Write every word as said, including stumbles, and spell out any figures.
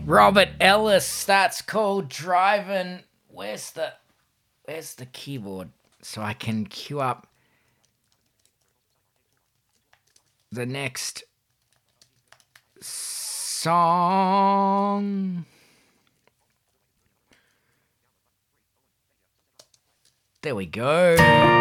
Robert Ellis, that's called Driving. Where's the where's the keyboard so I can queue up the next song? There we go.